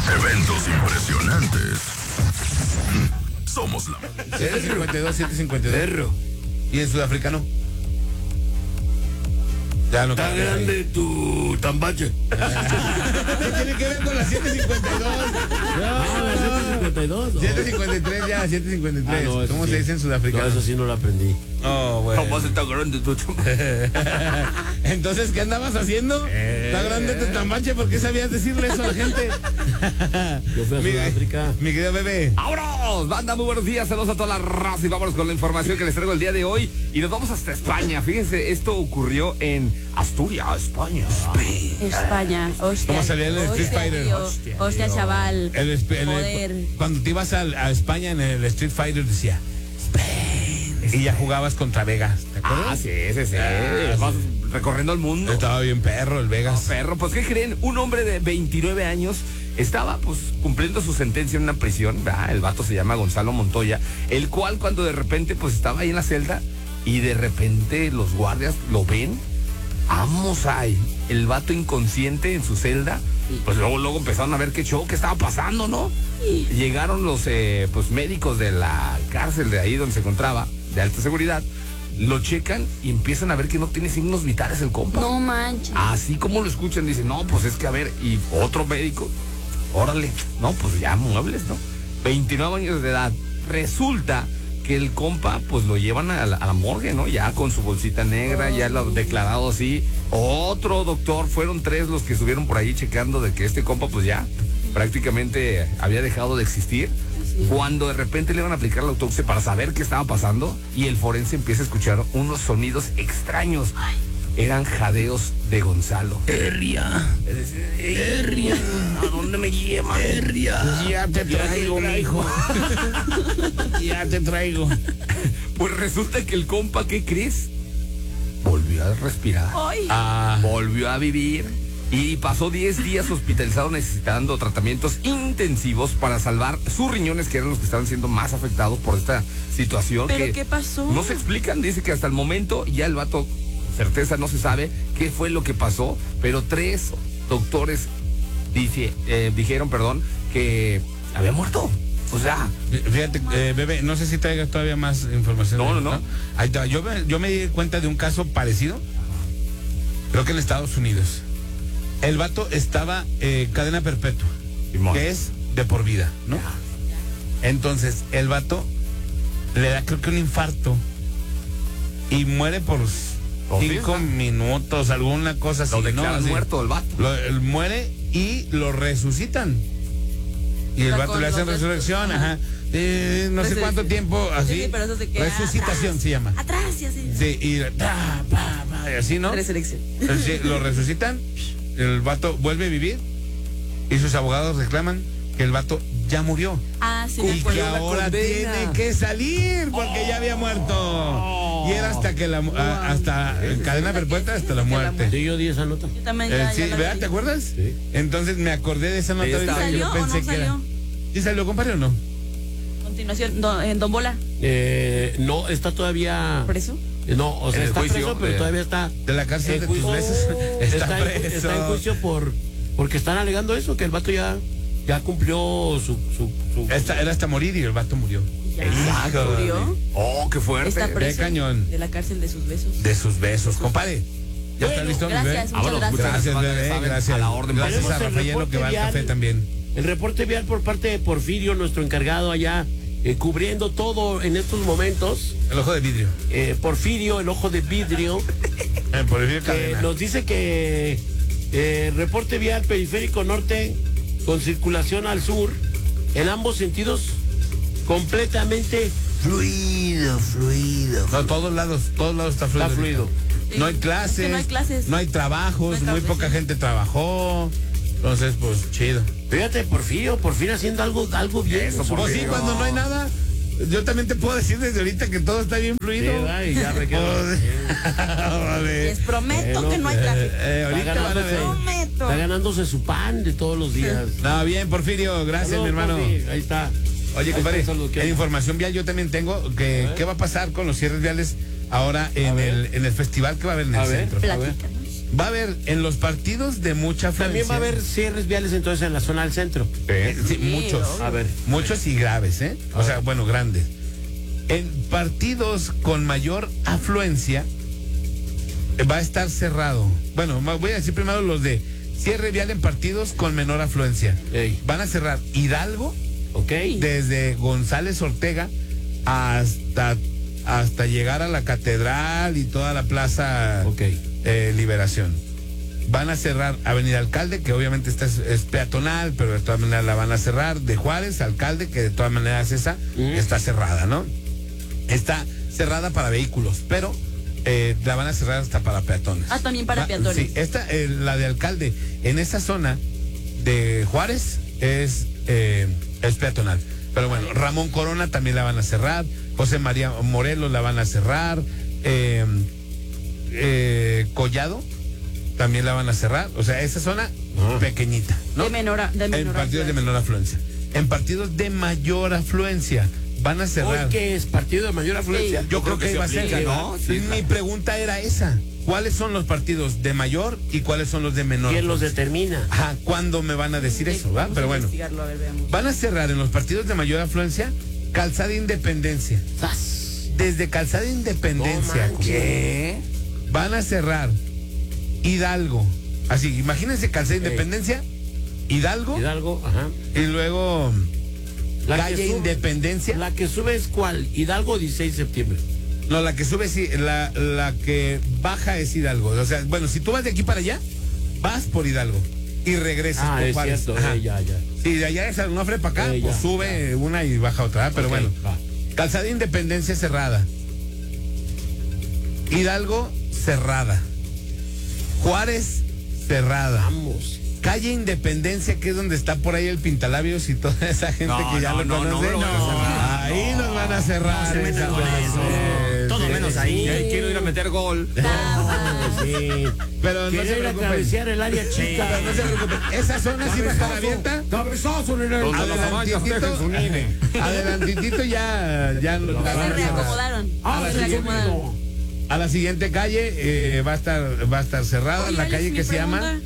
Eventos impresionantes. Somos la 752. ¿Y el sudafricano? Ya no Está grande tu tambache. ¿Qué tiene que ver con la 752? La 752. 753 ya, 753. No, ¿Cómo sí. se dice en sudafricano? No, eso sí no lo aprendí. Oh, bueno. ¿Cómo se está grande tu tambache? Entonces, ¿qué andabas haciendo? Está grande tu tambache, ¿por qué sabías decirle eso a la gente? Yo fui a Sudáfrica. Mi querido bebé. ¡Vámonos! Banda, muy buenos días, saludos a toda la raza y vámonos con la información que les traigo el día de hoy. Y nos vamos hasta España. Fíjense, esto ocurrió en Asturias, España. España, hostia. ¿Cómo salía el Street Hostia, Fighter? tío. Hostia, chaval. Joder. Cuando te ibas a España en el Street Fighter decía Spain. Y ya jugabas contra Vegas, ¿te acuerdas? Ah, sí. Vas recorriendo el mundo. Estaba bien perro el Vegas. No, perro, pues ¿qué creen? Un hombre de 29 años estaba pues cumpliendo su sentencia en una prisión, ¿verdad? El vato se llama Gonzalo Montoya, el cual cuando de repente pues estaba ahí en la celda y de repente los guardias lo ven, vamos ahí, el vato inconsciente en su celda, pues luego empezaron a ver qué estaba pasando, ¿no? Llegaron los pues médicos de la cárcel de ahí donde se encontraba, de alta seguridad, lo checan y empiezan a ver que no tiene signos vitales el compa. No manches. Así como lo escuchan, dicen, no, pues es que a ver, y otro médico, órale, no, pues ya muebles, ¿no? 29 años de edad. Resulta que el compa, pues lo llevan a la morgue, ¿no? Ya con su bolsita negra, ya lo declarado así. Otro doctor, fueron 3 los que estuvieron por ahí checando de que este compa, pues ya prácticamente había dejado de existir. Cuando de repente le van a aplicar la autopsia para saber qué estaba pasando y el forense empieza a escuchar unos sonidos extraños. Eran jadeos de Gonzalo. Herria. ¿A dónde me llevan? Ya te traigo, mijo. Ya te traigo. Pues resulta que el compa, ¿qué crees? Volvió a respirar. Ay. Volvió a vivir. Y pasó 10 días hospitalizado necesitando tratamientos intensivos para salvar sus riñones, que eran los que estaban siendo más afectados por esta situación. ¿Pero qué pasó? No se explican, dice que hasta el momento ya el vato, certeza no se sabe qué fue lo que pasó, pero 3 doctores dijeron, que había muerto. O sea, fíjate, bebé, no sé si traigas todavía más información. No. Ahí está. Yo me di cuenta de un caso parecido, creo que en Estados Unidos. El vato estaba cadena perpetua, que es de por vida, ¿no? Entonces, el vato le da creo que un infarto y muere por 5 minutos, alguna cosa así. Lo declaran muerto el vato. Él muere y lo resucitan. Y el vato le hacen resurrección, no sé cuánto tiempo, así. Sí, pero eso se queda resucitación atrás. se llama. Atrás y así. Sí, y así, ¿no? Resurrección. Sí, lo resucitan, el vato vuelve a vivir y sus abogados reclaman que el vato ya murió. Sí, Y que ahora tiene que salir porque ya había muerto. Y era hasta que hasta en cadena perpetua hasta la muerte. Sí, yo di esa nota. Yo también Sí, ¿verdad? ¿Te acuerdas? Sí. Entonces me acordé de esa nota ahorita que ¿Salió yo o pensé no que era. salió? ¿Sí salió, compadre, o no? Continuación, Don Bola. No, está todavía. ¿Por eso? No, o sea, En el está juicio preso, pero todavía está. De la cárcel de tus juicio. besos. Está preso. Está en juicio porque están alegando eso, que el vato ya cumplió su. Era hasta morir y el vato murió. Ya. ¿Murió? Oh, qué fuerte. Está preso cañón. de la cárcel de sus besos. De sus besos, compadre. ¿Ya está listo, mi bebé? Gracias, muchas Vámonos, gracias. Gracias, Ustedes bebé, saben, gracias. a la orden. Gracias Tenemos a el Rafael, reporte que va al vial. café también. El reporte vial por parte de Porfirio, nuestro encargado allá, cubriendo todo en estos momentos. El ojo de vidrio. Porfirio, el ojo de vidrio, Porfirio Cadena. nos dice que reporte vial periférico norte con circulación al sur, en ambos sentidos, completamente fluido. No, todos lados está fluido. Está fluido. Sí. No hay clases. Es que no hay clases. No hay trabajos, No hay muy clases, poca sí. gente trabajó. Entonces, pues, chido. Fíjate, Porfirio, por fin haciendo algo bien. Eso, Pues sí, cuando no hay nada, yo también te puedo decir desde ahorita que todo está bien Sí, fluido. va, y ya me quedo. Vale. Les prometo que no hay tráfico. Ahorita van a ver. Prometo. Está ganándose su pan de todos los días. No, bien, Porfirio, gracias, Saludos, mi hermano. Porfi, ahí está. Oye, Ahí compadre, está, saludos, ¿qué? en información vial yo también tengo que qué va a pasar con los cierres viales ahora en el festival que va a haber en el centro. A ver. Platícanos. Va a haber en los partidos de mucha afluencia. También va a haber cierres viales entonces en la zona del centro. Sí, muchos. obvio. A ver. Muchos y graves, ¿eh? O sea, bueno, grandes. En partidos con mayor afluencia va a estar cerrado. Bueno, voy a decir primero los de cierre vial en partidos con menor afluencia. Ey. Van a cerrar Hidalgo, Ok. desde González Ortega hasta llegar a la catedral y toda la plaza Ok. Liberación. Van a cerrar Avenida Alcalde, que obviamente esta es peatonal, pero de todas maneras la van a cerrar. De Juárez, Alcalde, que de todas maneras esa está cerrada, ¿no? Está cerrada para vehículos, pero la van a cerrar hasta para peatones. Ah, también para peatones. Sí, la de Alcalde, en esa zona de Juárez es peatonal. Pero bueno, Ramón Corona también la van a cerrar, José María Morelos la van a cerrar, Collado también la van a cerrar. O sea, esa zona pequeñita, ¿no? De menor En partidos de menor afluencia. En partidos de mayor afluencia van a cerrar. ¿Hoy qué es? ¿Partido de mayor afluencia? Sí. Yo creo que se iba a ser, aplica, ¿no? Sí, Mi claro. pregunta era esa. ¿Cuáles son los partidos de mayor y cuáles son los de menor? ¿Quién los afluencia? determina? Ajá, ¿cuándo me van a decir eso? ¿Va? Vamos Pero a bueno, investigarlo, a ver, veamos. van a cerrar en los partidos de mayor afluencia Calzada Independencia. ¡Zas! Desde Calzada Independencia. No manches. ¿Qué? Van a cerrar Hidalgo. Así, imagínense Calzada Independencia, Hidalgo, Ajá. y luego La que Calle sube- Independencia. ¿La que sube es cuál? Hidalgo, 16 de septiembre. No, la que sube, sí, la que baja es Hidalgo. O sea, bueno, si tú vas de aquí para allá, vas por Hidalgo y regresas por es Juárez. cierto. Ajá. Ya. Si de allá es Onofre para acá, Ya, pues sube una y baja otra. Pero Ok, bueno, va. Calzada Independencia cerrada. Hidalgo cerrada. Juárez cerrada. Vamos. Calle Independencia, que es donde está por ahí el Pintalabios y toda esa gente que ya lo conoce. lo van a cerrar. Ahí nos van a cerrar. No se metan con eso. Todo menos ahí. Y ahí quiero ir a meter gol. Sí. Pero no se Quiere ir a preocupen. cabecear el área chica. Pero no se preocupen. Esa zona sí va a estar abierta. Cabezazo en el Los de las amayas dejen su nene. Adelantitito ya la Ya van se a cerrar. reacomodaron. Ah, Ya se sí, reacomodaron. A la siguiente calle va a estar cerrada, Oye, la Alex, calle mi que se llama pregunta.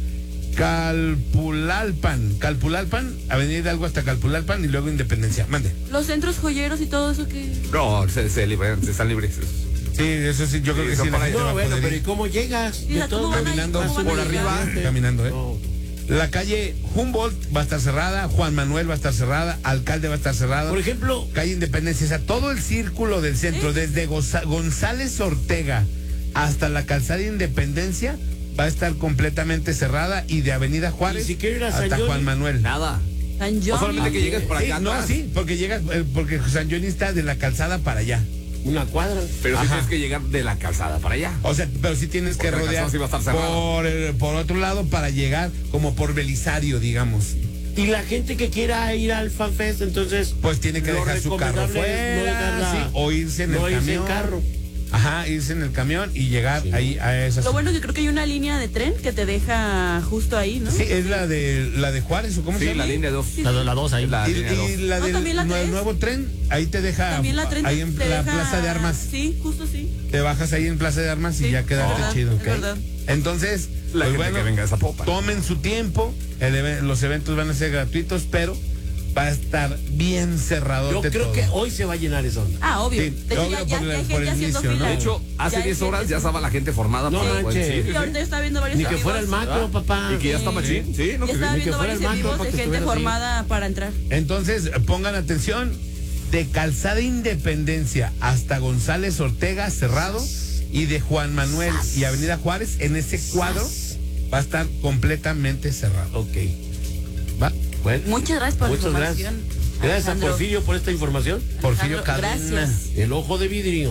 Calpulalpan, Avenida Hidalgo hasta Calpulalpan y luego Independencia. Mande. Los centros joyeros y todo eso que... No, se están libres. Sí, eso sí, yo creo que son sí. La para gente No, va a bueno, poder pero ¿y ir cómo llegas? Mira, De todo ¿cómo van a ir? caminando ¿Cómo van a por llegar? arriba, caminando, ¿eh? No. La calle Humboldt va a estar cerrada, Juan Manuel va a estar cerrada, Alcalde va a estar cerrado. Por ejemplo, Calle Independencia, o sea, todo el círculo del centro, desde González Ortega hasta la Calzada Independencia, va a estar completamente cerrada y de Avenida Juárez ¿Y si quiero ir a San hasta Johnny? Juan Manuel. Nada. San O solamente Johnny. que llegues por Sí, acá no, atrás. sí, porque llegas, porque San Johnny está de la calzada para allá. una cuadra. Pero sí Ajá. tienes que llegar de la calzada para allá. O sea, pero sí tienes que Porque la rodear calzada sí va a estar cerrada. por otro lado para llegar como por Belisario, digamos. Y la gente que quiera ir al FanFest, entonces. Pues tiene que lo dejar su carro recomendable es no fuera, dejarla- sí, o irse en no el irse camión. en carro. Ajá, irse en el camión y llegar ahí a esa Lo zona. bueno es que creo que hay una línea de tren que te deja justo ahí, ¿no? Sí, es la de Juárez, ¿o cómo se Sí, llama? la línea 2. La 2 ahí. La Y línea 2. la No, del también la tres. nuevo tren, ahí te deja También la tren ahí en te la deja- Plaza de Armas. Sí, justo sí. Te bajas ahí en Plaza de Armas y Sí, ya es quedaste verdad, chido, es ¿ok? verdad. Entonces, La pues gente bueno, que venga de Zapopan. tomen su tiempo, los eventos van a ser gratuitos, pero va a estar bien cerrado. Yo creo que hoy se va a llenar esa onda. Ah, obvio. Sí, de hecho, obvio, ya hay por el gente haciendo inicio, fila. ¿no? De hecho, hace Ya hay 10 horas gente ya estaba la gente formada. No para- manches. sí, sí, Y ahorita está viendo varios Ni que amigos. fuera el macro, papá. Y que ya está machín. Sí, no, Ya que estaba Ni que viendo fuera varios el macro amigos para de que gente estuviera así. formada para entrar. Entonces, pongan atención, de Calzada Independencia hasta González Ortega cerrado y de Juan Manuel y Avenida Juárez en ese cuadro va a estar completamente cerrado. Ok. ¿Va? Bueno, Muchas gracias por la muchas gracias. información. Gracias a Alejandro. Porfirio por esta información. Porfirio Alejandro, Cadena. gracias. El ojo de vidrio.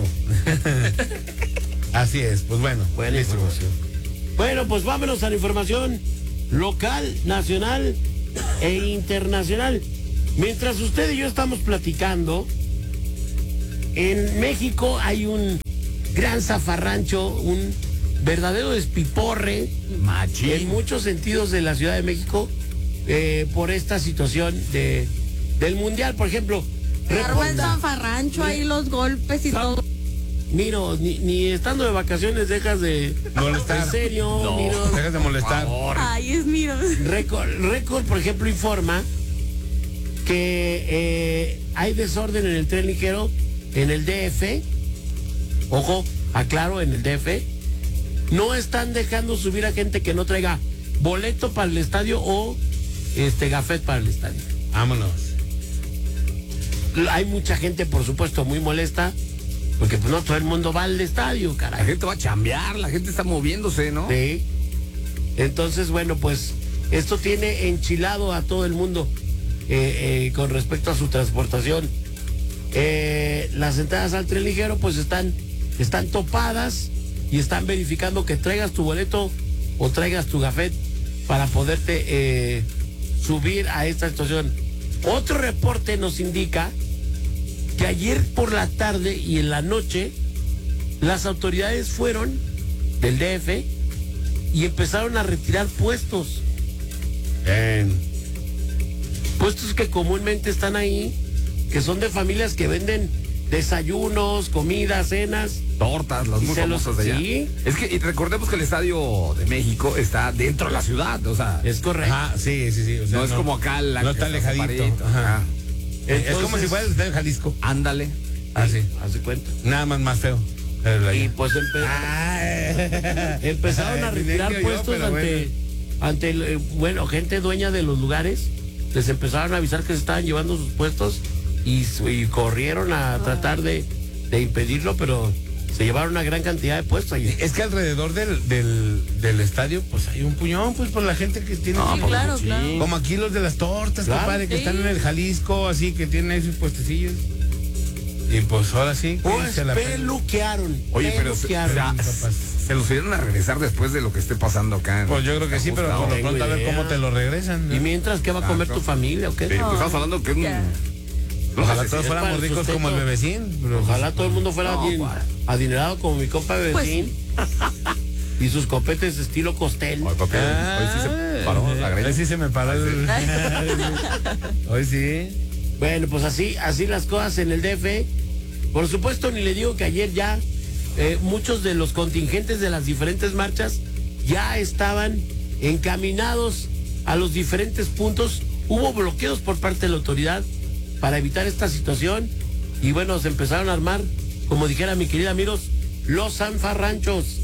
Así es, pues bueno. Buena listo. información. Bueno, pues vámonos a la información local, nacional e internacional. Mientras usted y yo estamos platicando, en México hay un gran zafarrancho, un verdadero despiporre en muchos sentidos de la Ciudad de México por esta situación del Mundial. Por ejemplo, Arma el reporta- zafarrancho ahí los golpes y todo. Miro, ni estando de vacaciones dejas de molestar. En serio, No, Miro. dejas de molestar. Ay, es mío. Récord, por ejemplo, informa que hay desorden en el tren ligero en el DF. Ojo, aclaro, en el DF. No están dejando subir a gente que no traiga boleto para el estadio o gafet para el estadio. Vámonos. Hay mucha gente, por supuesto, muy molesta, porque pues no todo el mundo va al estadio, La caray. gente va a chambear, la gente está moviéndose, ¿no? Sí. Entonces, bueno, pues esto tiene enchilado a todo el mundo con respecto a su transportación. Las entradas al tren ligero pues están topadas y están verificando que traigas tu boleto o traigas tu gafet para poderte subir a esta situación. Otro reporte nos indica que ayer por la tarde y en la noche las autoridades fueron del DF y empezaron a retirar puestos. Puestos que comúnmente están ahí, que son de familias que venden desayunos, comidas, cenas. Tortas, las Y muy se los- famosas de allá. sí. Es que y recordemos que el Estadio de México está dentro de la ciudad, o sea, Es correcto. Ah, sí. O sea, no es como acá la no está alejadito. separadito. Ajá. Es Entonces- como si fuera el estadio de Jalisco. Ándale. Ah, sí. Haz de cuenta. Nada más feo. Pero Y ahí. pues empezaron a retirar Yo, puestos pero ante gente dueña de los lugares. Les empezaron a avisar que se estaban llevando sus puestos y corrieron a tratar de impedirlo, pero se llevaron una gran cantidad de puestos allí. Es que alrededor del estadio, pues hay un puñón, pues por la gente que tiene. No, así, pues, Claro, sí. claro. como aquí los de las tortas, Claro. compadre, que Sí. están en el Jalisco, así que tienen ahí sus puestecillos. Y pues ahora sí, Pues se la peluquearon. Oye, pero peluquearon. se los irán a regresar después de lo que esté pasando acá. Pues yo creo que sí, pero por lo tengo pronto a ver idea. cómo te lo regresan, ¿no? ¿Y mientras qué va a comer Claro. tu familia o qué? Sí, pues estamos hablando que es un... Ya. Ojalá Sí, todos es para fuéramos el ricos sustento. como el bebecín. Pero Ojalá todo el mundo fuera No, bien para. adinerado como mi compa Bebecín. Y sus copetes estilo costel. Ay, papi, hoy sí se paró la greña. Hoy sí se me paró el... Hoy sí. Bueno, pues así las cosas en el DF. Por supuesto, ni le digo que ayer ya muchos de los contingentes de las diferentes marchas ya estaban encaminados a los diferentes puntos. Hubo bloqueos por parte de la autoridad para evitar esta situación. Y bueno, se empezaron a armar, como dijera mi querida Miros, los zanfarranchos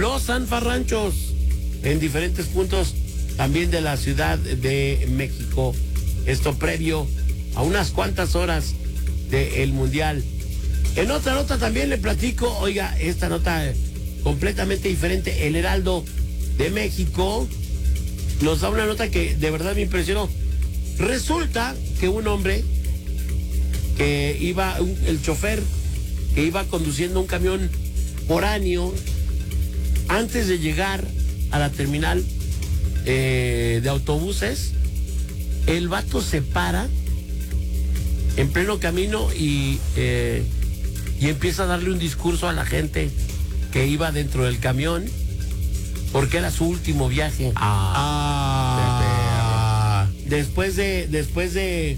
en diferentes puntos también de la Ciudad de México. Esto previo a unas cuantas horas del Mundial. En otra nota también le platico, oiga, esta nota completamente diferente. El Heraldo de México nos da una nota que de verdad me impresionó. Resulta que un hombre que el chofer que iba conduciendo un camión foráneo, antes de llegar a la terminal de autobuses, el vato se para en pleno camino y empieza a darle un discurso a la gente que iba dentro del camión, porque era su último viaje. Después de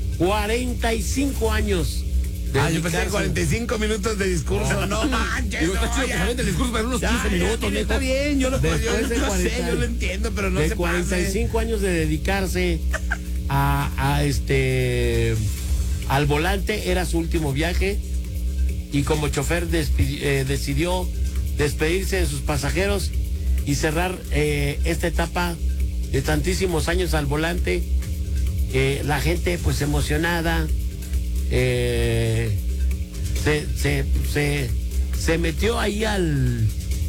45 años de Yo pensé dedicarse- 45 minutos de discurso. No manches. Digo, está chido que se aviente el discurso para unos 15 minutos, mijo. Está bien, yo Después de yo 40, sé, yo lo entiendo, pero no de se 45 años de dedicarse al volante, era su último viaje, y como chofer decidió despedirse de sus pasajeros y cerrar esta etapa de tantísimos años al volante. La gente pues emocionada se metió ahí al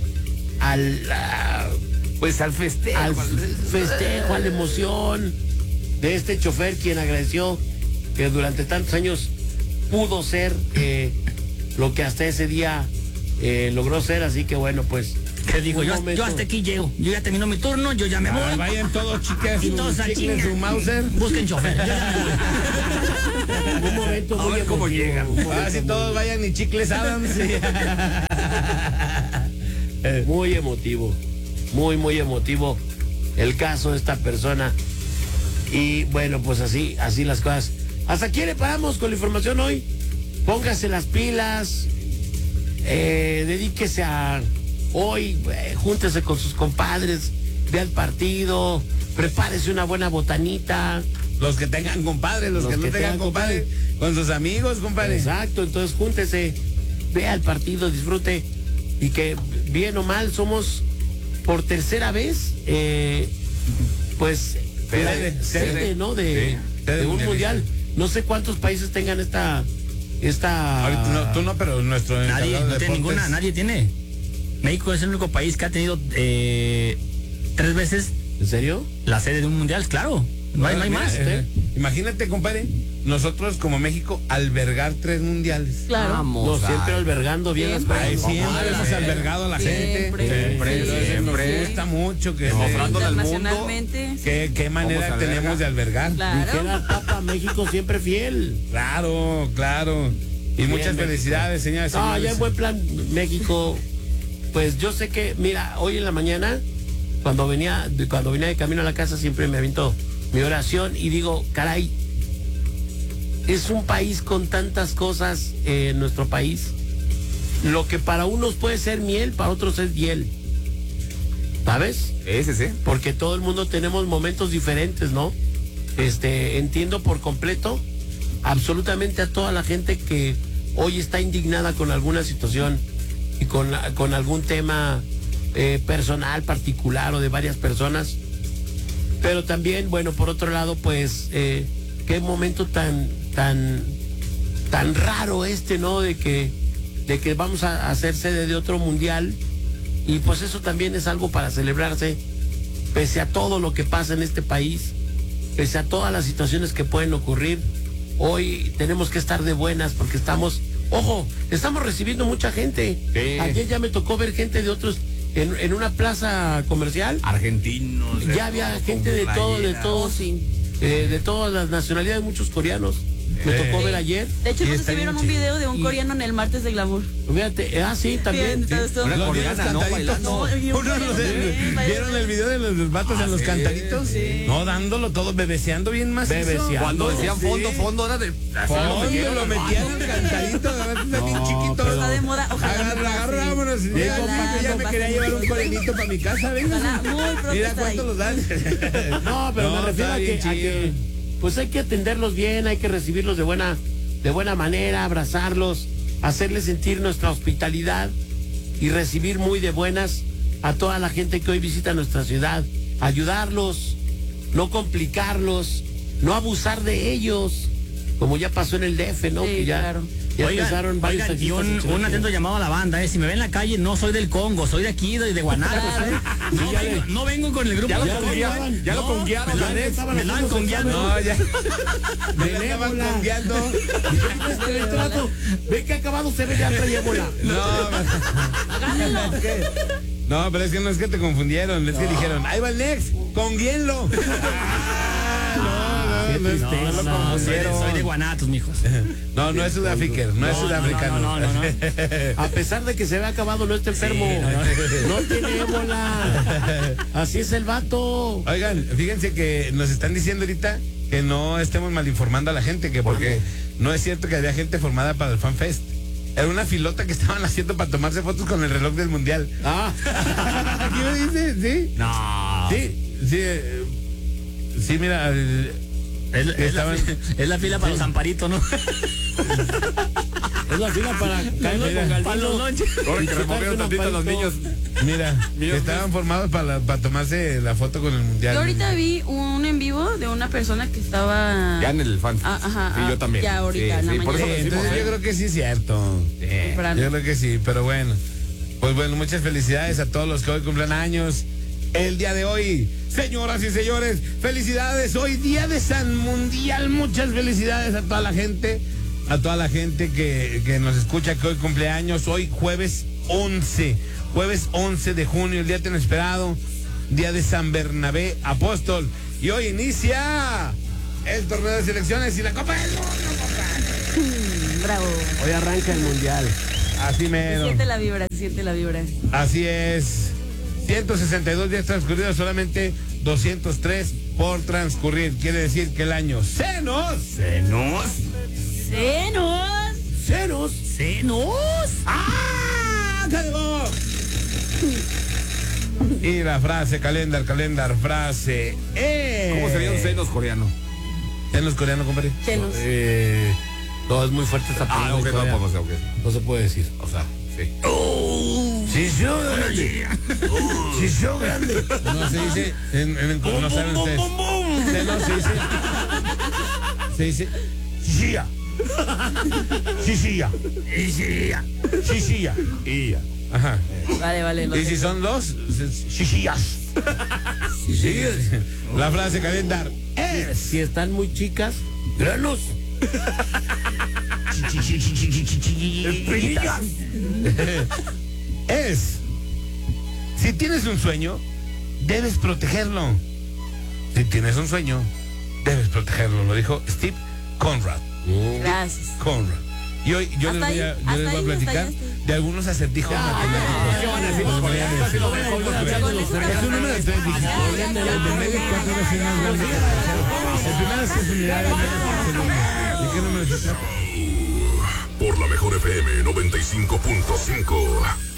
festejo, a la emoción de este chofer, quien agradeció que durante tantos años pudo ser lo que hasta ese día logró ser. Así que bueno, pues Te digo, un yo momento. hasta aquí llego. Yo ya termino mi turno, yo ya me voy. Vayan todos, chicas, Y todos a su chingar. su Mauser. Busquen chofer. Yo ya me voy. Un momento A muy ver cómo emotivo, llegan. un momento Así muy- todos vayan y chicles Adams. Muy emotivo, muy emotivo el caso de esta persona. Y bueno, pues así las cosas. Hasta aquí le paramos con la información hoy. Póngase las pilas, dedíquese a hoy, júntese con sus compadres, vea el partido, prepárese una buena botanita. Los que tengan compadres, los que no tengan compadres, con sus amigos, compadre. Exacto, entonces júntese, vea el partido, disfrute, y que bien o mal somos por tercera vez, pues sede, ¿no? De un mundial. No sé cuántos países tengan esta. Ahorita no, tú no, pero nuestro Nadie, no tiene deportes... ninguna, nadie tiene. México es el único país que ha tenido 3 veces ¿En serio? la sede de un mundial, claro. No hay más. Imagínate, compadre, nosotros como México albergar 3 mundiales. Claro. No, siempre albergando bien las Siempre. cosas. Siempre hemos albergado a la Siempre. gente. Siempre. Nos gusta mucho que Demostrándole al mundo Internacionalmente. qué manera ¿Cómo se tenemos alberga? de albergar. Claro. Dijera el Papa, México siempre fiel. Claro. Y muchas México. felicidades, señoras y No, señores. ya en buen plan, México. Pues yo sé que, mira, hoy en la mañana, cuando venía de camino a la casa, siempre me aviento mi oración y digo, caray, es un país con tantas cosas, nuestro país. Lo que para unos puede ser miel, para otros es hiel. ¿Sabes? Sí. Porque todo el mundo tenemos momentos diferentes, ¿no? Entiendo por completo absolutamente a toda la gente que hoy está indignada con alguna situación y con algún tema personal, particular o de varias personas. Pero también, bueno, por otro lado, pues, qué momento tan raro ¿no? De que vamos a hacer sede de otro mundial. Y pues eso también es algo para celebrarse, pese a todo lo que pasa en este país, pese a todas las situaciones que pueden ocurrir. Hoy tenemos que estar de buenas porque estamos recibiendo mucha gente. Sí. Ayer ya me tocó ver gente de otros en una plaza comercial. Argentinos. Ya había gente de todas las nacionalidades, muchos coreanos. Me tocó ver ayer. De hecho, Y no sé está si vieron bien un chido. video de un coreano en el martes de glamour. Fíjate, sí, también. Bien, sí. todo Una esto. coreana, ¿no? Bailando. No, y un coreano bien, ¿Vieron el video de los vatos en los sí, cantaritos? sí. No, dándolo todo, bebeceando bien más. Bebeceando. Cuando decían fondo, era de. Lo metían al cantadito, está bien chiquito. Está de moda. Ojalá. Agarra, vámonos. Ojalá, Ya me quería llevar un corenito para mi casa, venga. Ojalá, muy pronto Mira estar cuánto ahí. los dan. No, pero No, me refiero está a bien que pues hay que atenderlos bien, hay que recibirlos de buena manera, abrazarlos, hacerles sentir nuestra hospitalidad y recibir muy de buenas a toda la gente que hoy visita nuestra ciudad, ayudarlos, no complicarlos, no abusar de ellos, como ya pasó en el DF, ¿no? Sí, Que ya, claro. ya empezaron varios Oigan, y taxistas a un atento llamado a la banda, si me ven en la calle, no soy del Congo, soy de aquí, de Guanajuato. Claro. No vengo con el grupo. Ya lo de Congo, congueaban, ya lo conguearon, Me Alex. estaban congueando. No, ya. Me la estaban congueando. Este vato, ve que acabado se ve, ya trae ébola. No, pero es que no es que te confundieron, es que dijeron, ahí va el Nex, conguienlo. Qué tristeza. No, soy de Guanatos, mijos. No, no es sudafricano, no es sudafricano. No. A pesar de que se ve acabado, no está enfermo. No tiene ébola. Así es el vato. Oigan, fíjense que nos están diciendo ahorita que no estemos mal informando a la gente, que porque no es cierto que había gente formada para el Fan Fest. Era una filota que estaban haciendo para tomarse fotos con el reloj del mundial. ¿Aquí me dice? ¿Sí? No. Sí, mira. Es la fila para los amparitos, ¿no? Es la fila para caerle con Para los Galdino. lonches. Ahora que removieron tantito a los niños. Mira, estaban formados para tomarse la foto con el mundial. Yo ahorita vi un en vivo de una persona que estaba. Ya en el fan. Ajá, Sí, yo también. ya ahorita, en la por eso mañana. lo decimos, Entonces yo creo que sí es cierto. Temprano. Yo creo que sí, pero bueno. Pues bueno, muchas felicidades a todos los que hoy cumplen años. El día de hoy, señoras y señores, felicidades. Hoy día de San Mundial. Muchas felicidades a toda la gente. A toda la gente que nos escucha, que hoy cumpleaños. Hoy jueves 11 de junio, el día tan esperado. Día de San Bernabé Apóstol. Y hoy inicia el torneo de selecciones y la Copa del Mundo, compadre. Bravo. Hoy arranca el mundial. Así Se menos. siente la vibra, se siente la vibra. Así es. 162 días transcurridos, solamente 203 por transcurrir. Quiere decir que el año se nos ¡Senos! ¡Ceros! ¡Senos! ¡Ah! calor. Y la frase, calendar, frase es... ¿Cómo serían senos coreanos? ¿Senos coreanos, compadre? Chenos. No, es muy fuerte esta palabra. Ok, no, pues, ok. No se puede decir. O sea, sí. Si yo grande. Si yo grande. No se dice, no saben ustedes. No, se dice, shishia. Shishia. Shishia. Y ya. Ajá. Vale, lo Y si tengo. son dos, shishiyas. La frase calendar es... Si están muy chicas, granos. Es, si tienes un sueño, debes protegerlo. Si tienes un sueño, debes protegerlo. Lo dijo Steve Conrad. Gracias. Conrad. Y hoy yo les Hasta voy a, ahí, hasta platicar ahí, hasta ahí. de algunos acertijos matemáticos. ¿Qué van a decir los coreanos? Es un número de 3 dígitos. El de medio es 4 veces más grande que el tercero. El primero es 6 unidades menos que el segundo. ¿De qué número se trata? Por la mejor FM 95.5.